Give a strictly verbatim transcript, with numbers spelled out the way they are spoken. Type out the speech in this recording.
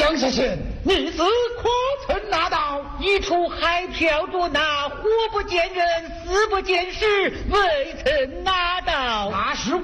蒋先生，你是可曾拿到？ 一出海漂着那活不见人，死不见尸，未曾拿到。 那是